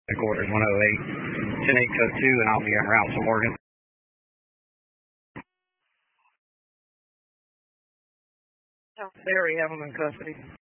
Headquarters 108, 10-8 code 2, and I'll be en route to Morgan. There we have them in custody.